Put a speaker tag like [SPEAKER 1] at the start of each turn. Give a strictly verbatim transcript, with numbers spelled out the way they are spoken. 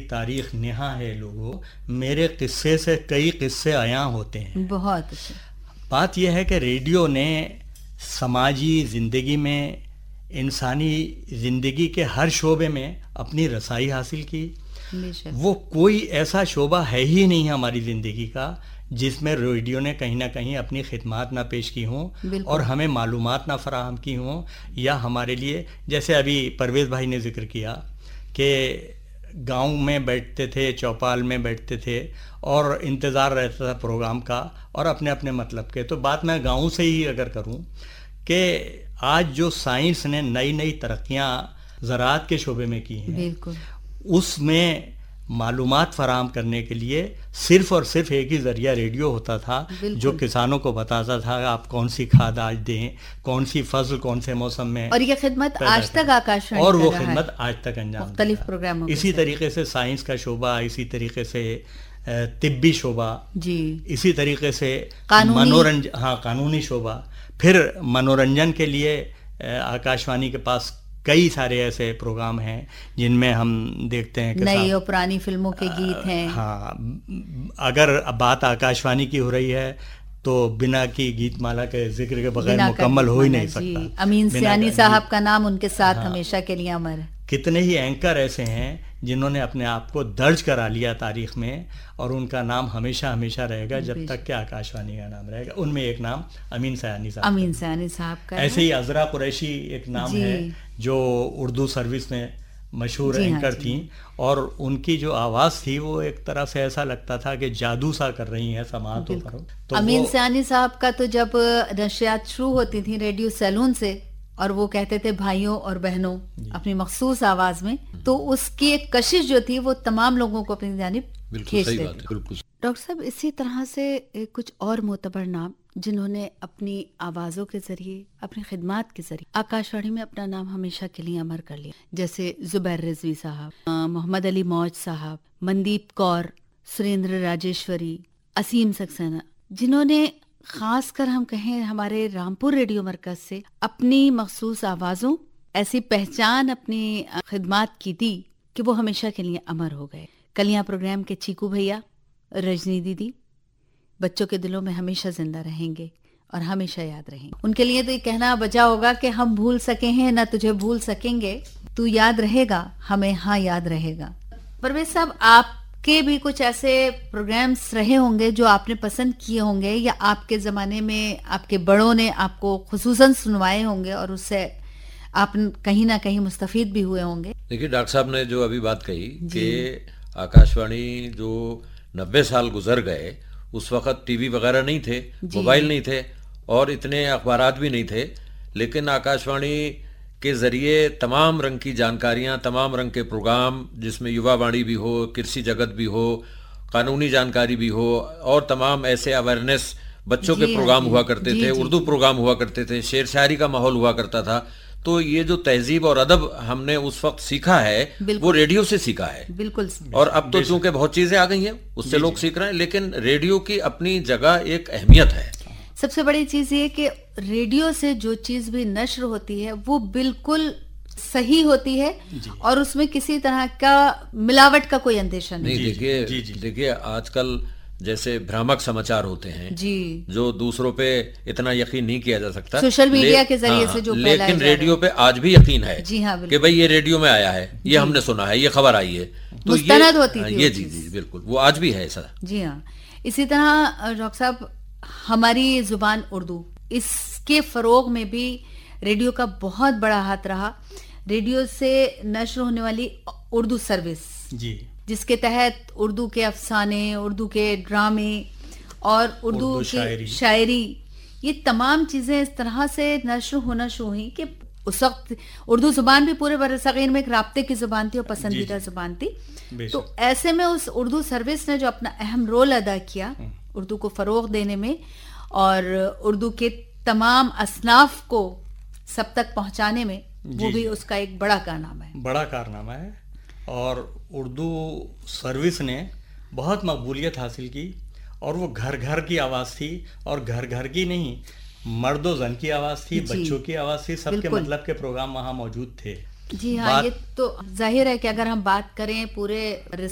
[SPEAKER 1] تاریخ نہا ہے لوگوں، میرے قصے سے کئی قصے عیاں ہوتے ہیں.
[SPEAKER 2] بہت اچھا.
[SPEAKER 1] بات یہ ہے کہ ریڈیو نے سماجی زندگی میں، انسانی زندگی کے ہر شعبے میں اپنی رسائی حاصل کی. وہ کوئی ایسا شعبہ ہے ہی نہیں ہماری زندگی کا جس میں ریڈیو نے کہیں نہ کہیں اپنی خدمات نہ پیش کی ہوں اور ہمیں معلومات نہ فراہم کی ہوں، یا ہمارے لیے جیسے ابھی پرویز بھائی نے ذکر کیا کہ گاؤں میں بیٹھتے تھے، چوپال میں بیٹھتے تھے اور انتظار رہتا تھا پروگرام کا اور اپنے اپنے مطلب کے. تو بات میں گاؤں سے ہی اگر کروں کہ آج جو سائنس نے نئی نئی ترقیاں زراعت کے شعبے میں کی ہیں، اس میں معلومات فراہم کرنے کے لیے صرف اور صرف ایک ہی ذریعہ ریڈیو ہوتا تھا جو کسانوں کو بتاتا تھا آپ کون سی کھاد آج دیں، کون سی فصل کون سے موسم میں.
[SPEAKER 2] اور یہ خدمت آج تک آکاشوانی
[SPEAKER 1] اور وہ خدمت آج تک انجام
[SPEAKER 2] مختلف پروگراموں.
[SPEAKER 1] اسی طریقے سے سائنس کا شعبہ، اسی طریقے سے طبی شعبہ، جی اسی طریقے سے منورنجن، ہاں قانونی شعبہ. پھر منورنجن کے لیے آکاشوانی کے پاس کئی سارے ایسے پروگرام ہیں جن میں ہم دیکھتے ہیں کہ
[SPEAKER 2] نئی اور پرانی فلموں کے گیت ہیں.
[SPEAKER 1] ہاں، اگر بات آکاشوانی کی ہو رہی ہے تو بنا کی گیت مالا کے ذکر کے بغیر مکمل ہو ہی نہیں سکتا.
[SPEAKER 2] امین سیانی صاحب کا نام ان کے ساتھ ہمیشہ کے لیے امر ہے.
[SPEAKER 1] کتنے ہی اینکر ایسے ہیں جنہوں نے اپنے آپ کو درج کرا لیا تاریخ میں اور ان کا نام ہمیشہ ہمیشہ رہے گا جب تک کہ آکاشوانی کا نام رہے گا. ان میں ایک نام امین سیانی صاحب
[SPEAKER 2] امین سیانی صاحب کا.
[SPEAKER 1] ایسے ہی عذرا قریشی ایک نام ہے جو اردو سروس میں مشہور اینکر تھیں، اور ان کی جو آواز تھی وہ ایک طرح سے ایسا لگتا تھا کہ جادو سا کر رہی ہیں سماعتوں پر.
[SPEAKER 2] امین سیانی صاحب کا تو جب نشریات شروع ہوتی تھیں ریڈیو سیلون سے اور وہ کہتے تھے بھائیوں اور بہنوں اپنی مخصوص آواز میں، تو اس کی ایک کشش جو تھی وہ تمام لوگوں کو اپنی جانب کھینچتے تھے. ڈاکٹر صاحب اسی طرح سے کچھ اور معتبر نام جنہوں نے اپنی آوازوں کے ذریعے، اپنی خدمات کے ذریعے آکاشوانی میں اپنا نام ہمیشہ کے لیے امر کر لیا، جیسے زبیر رضوی صاحب، محمد علی موج صاحب، مندیپ کور، سریندر راجیشوری، اسیم سکسینہ، جنہوں نے خاص کر ہم کہیں ہمارے رامپور ریڈیو مرکز سے اپنی مخصوص آوازوں ایسی پہچان اپنی خدمات کی تھی کہ وہ ہمیشہ کے لیے امر ہو گئے. کلیاں پروگرام کے چیکو بھیا، رجنی دیدی بچوں کے دلوں میں ہمیشہ زندہ رہیں گے اور ہمیشہ یاد رہیں گے. ان کے لیے تو یہ کہنا بجا ہوگا کہ ہم بھول سکے ہیں نہ تجھے بھول سکیں گے، تو یاد رہے گا ہمیں ہاں یاد رہے گا. پرویز صاحب آپ کے بھی کچھ ایسے پروگرامز رہے ہوں گے جو آپ نے پسند کیے ہوں گے یا آپ کے زمانے میں آپ کے بڑوں نے آپ کو خصوصاً سنوائے ہوں گے اور اس سے آپ کہیں نہ کہیں مستفید بھی ہوئے ہوں گے.
[SPEAKER 3] دیکھیے ڈاکٹر صاحب نے جو ابھی بات کہی کہ آکاشوانی جو نبے سال گزر گئے، اس وقت ٹی وی وغیرہ نہیں تھے، موبائل نہیں تھے اور اتنے اخبارات بھی نہیں تھے، لیکن آکاشوانی کے ذریعے تمام رنگ کی جانکاریاں، تمام رنگ کے پروگرام جس میں یووا وانی بھی ہو، کرسی جگت بھی ہو، قانونی جانکاری بھی ہو، اور تمام ایسے اویئرنیس بچوں کے پروگرام ہوا کرتے تھے، اردو پروگرام ہوا کرتے تھے، شعر شاعری کا ماحول ہوا کرتا تھا. تو یہ جو تہذیب اور ادب ہم نے اس وقت سیکھا ہے وہ ریڈیو سے سیکھا ہے.
[SPEAKER 2] بالکل.
[SPEAKER 3] اور اب تو چونکہ بہت چیزیں آ گئی ہیں اس سے لوگ سیکھ رہے ہیں، لیکن ریڈیو کی اپنی جگہ ایک اہمیت ہے.
[SPEAKER 2] سب سے بڑی چیز یہ کہ ریڈیو سے جو چیز بھی نشر ہوتی ہے وہ بالکل صحیح ہوتی ہے اور اس میں کسی طرح کا ملاوٹ کا کوئی اندیشہ نہیں.
[SPEAKER 3] دیکھیے دیکھیے آج کل جیسے بھرامک سماچار ہوتے ہیں جو دوسروں پہ اتنا یقین نہیں کیا جا سکتا
[SPEAKER 2] سوشل میڈیا کے ذریعے سے جو پھیلایا جا رہا ہے،
[SPEAKER 3] لیکن ریڈیو پہ آج بھی یقین ہے کہ بھئی یہ ریڈیو میں آیا ہے، یہ ہم نے سنا ہے، یہ خبر آئی ہے، تو
[SPEAKER 2] مستند ہوتی تھی
[SPEAKER 3] یہ. جی جی بالکل وہ آج بھی ہے ایسا.
[SPEAKER 2] جی ہاں. اسی طرح ڈاکٹر صاحب ہماری زبان اردو، اس کے فروغ میں بھی ریڈیو کا بہت بڑا ہاتھ رہا. ریڈیو سے نشر ہونے والی اردو سروس
[SPEAKER 1] جی
[SPEAKER 2] جس کے تحت اردو کے افسانے، اردو کے ڈرامے اور اردو کی شاعری، یہ تمام چیزیں اس طرح سے نشر ہونا شروع ہوئی کہ اس وقت اردو زبان بھی پورے برصغیر میں ایک رابطے کی زبان تھی اور پسندیدہ زبان تھی. تو ایسے میں اس اردو سروس نے جو اپنا اہم رول ادا کیا اردو کو فروغ دینے میں اور اردو کے تمام اصناف کو سب تک پہنچانے میں، وہ بھی اس کا ایک بڑا کارنامہ ہے.
[SPEAKER 1] بڑا کارنامہ ہے. اور اردو سروس نے بہت مقبولیت حاصل کی اور وہ گھر گھر کی آواز تھی، اور گھر گھر کی نہیں، مرد و زن کی آواز تھی، بچوں کی آواز تھی، سب کے مطلب کے پروگرام وہاں موجود تھے.
[SPEAKER 2] جی ہاں. یہ تو ظاہر ہے کہ اگر ہم بات کریں پورے